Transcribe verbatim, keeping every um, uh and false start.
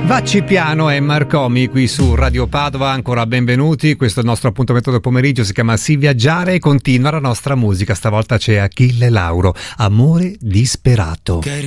Vacci piano e Marcomi qui su Radio Padova, ancora benvenuti, questo è il nostro appuntamento del pomeriggio, si chiama Sì Viaggiare e continua la nostra musica, stavolta c'è Achille Lauro, Amore disperato.